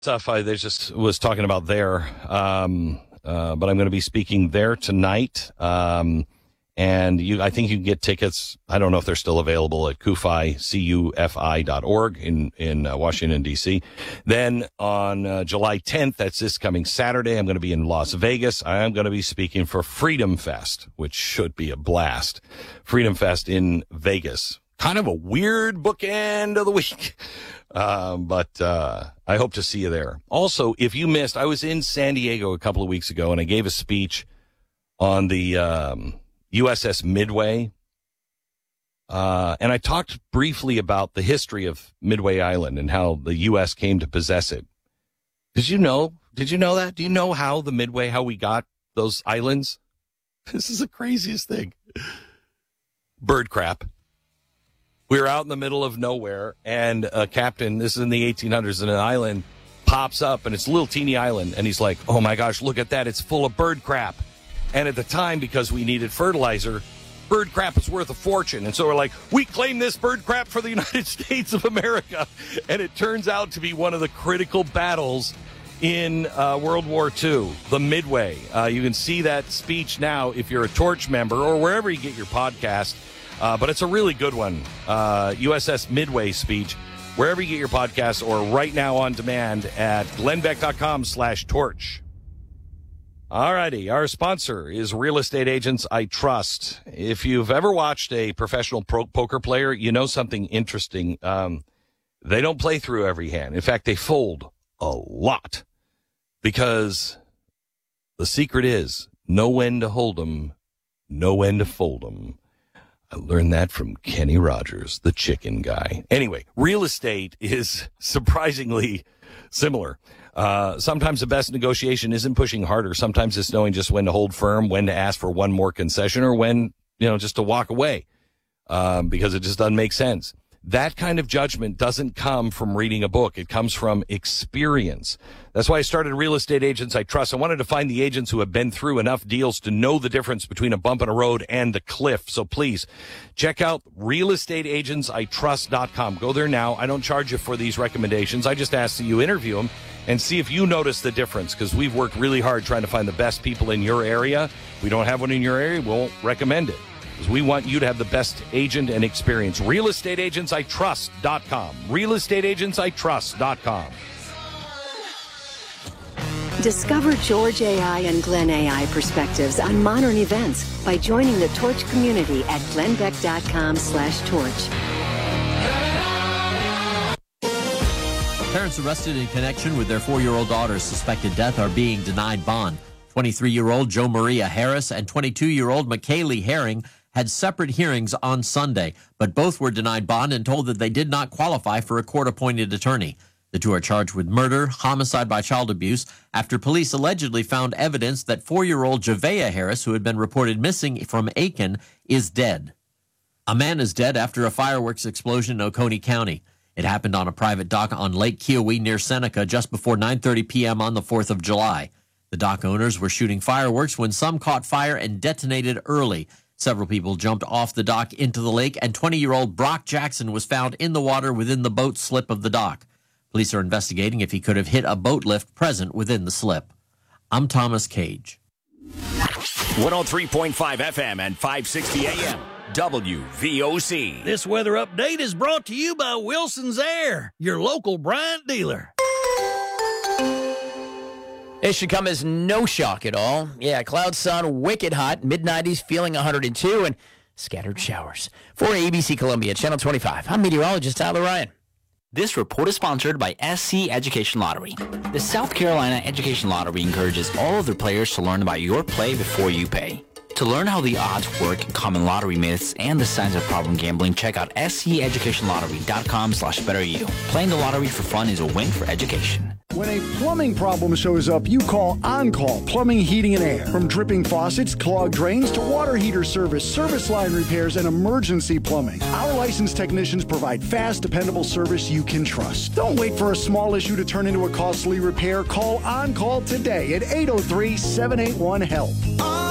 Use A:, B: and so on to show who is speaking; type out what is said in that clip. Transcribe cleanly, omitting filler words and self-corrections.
A: stuff I just was talking about there, but I'm going to be speaking there tonight. And I think you can get tickets. I don't know if they're still available at cufi.org in Washington, D.C. Then on July 10th, that's this coming Saturday, I'm going to be in Las Vegas. I am going to be speaking for Freedom Fest, which should be a blast. Freedom Fest in Vegas. Kind of a weird bookend of the week. But I hope to see you there. Also, if you missed, I was in San Diego a couple of weeks ago, and I gave a speech on the USS Midway. And I talked briefly about the history of Midway Island and how the U.S. came to possess it. Did you know that? Do you know how the Midway, how we got those islands? This is the craziest thing. Bird crap. We were out in the middle of nowhere, and a captain, this is in the 1800s, and an island pops up, and it's a little teeny island, and he's like, oh my gosh, look at that, it's full of bird crap. And at the time, because we needed fertilizer, bird crap is worth a fortune. And so we're like, we claim this bird crap for the United States of America. And it turns out to be one of the critical battles in World War II, the Midway. You can see that speech now if you're a Torch member or wherever you get your podcast. But it's a really good one. USS Midway speech, wherever you get your podcast, or right now on demand at glennbeck.com/torch. All righty. Our sponsor is Real Estate Agents I Trust. If you've ever watched a professional poker player, you know something interesting. They don't play through every hand. In fact, they fold a lot, because the secret is know when to hold 'em, know when to fold 'em. I learned that from Kenny Rogers, the chicken guy. Anyway, real estate is surprisingly similar. Sometimes the best negotiation isn't pushing harder. Sometimes it's knowing just when to hold firm, when to ask for one more concession, or when, just to walk away, because it just doesn't make sense. That kind of judgment doesn't come from reading a book. It comes from experience. That's why I started Real Estate Agents I Trust. I wanted to find the agents who have been through enough deals to know the difference between a bump in a road and the cliff. So please check out realestateagentsitrust.com. Go there now. I don't charge you for these recommendations. I just ask that you interview them and see if you notice the difference, because we've worked really hard trying to find the best people in your area. If we don't have one in your area, we won't recommend it, because we want you to have the best agent and experience. realestateagentsitrust.com. realestateagentsitrust.com.
B: Discover George AI and Glenn AI perspectives on modern events by joining the Torch community at glennbeck.com/torch.
C: Parents arrested in connection with their 4-year-old daughter's suspected death are being denied bond. 23-year-old Jo Maria Harris and 22-year-old McKaylee Herring had separate hearings on Sunday, but both were denied bond and told that they did not qualify for a court-appointed attorney. The two are charged with murder, homicide by child abuse, after police allegedly found evidence that 4-year-old Javea Harris, who had been reported missing from Aiken, is dead. A man is dead after a fireworks explosion in Oconee County. It happened on a private dock on Lake Keowee near Seneca just before 9:30 p.m. on the 4th of July. The dock owners were shooting fireworks when some caught fire and detonated early. Several people jumped off the dock into the lake, and 20-year-old Brock Jackson was found in the water within the boat slip of the dock. Police are investigating if he could have hit a boat lift present within the slip. I'm Thomas Cage.
D: 103.5 FM and 560 AM. WVOC.
E: This weather update is brought to you by Wilson's Air, your local Bryant dealer.
F: It should come as no shock at all. Yeah, cloud sun, wicked hot, mid-90s, feeling 102, and scattered showers. For ABC Columbia, Channel 25, I'm meteorologist Tyler Ryan.
G: This report is sponsored by SC Education Lottery. The South Carolina Education Lottery encourages all of their players to learn about your play before you pay. To learn how the odds work, common lottery myths, and the signs of problem gambling, check out sceducationlottery.com/betteryou. Playing the lottery for fun is a win for education.
H: When a plumbing problem shows up, you call OnCall Plumbing, Heating, and Air. From dripping faucets, clogged drains, to water heater service line repairs, and emergency plumbing. Our licensed technicians provide fast, dependable service you can trust. Don't wait for a small issue to turn into a costly repair. Call OnCall today at 803-781-HELP.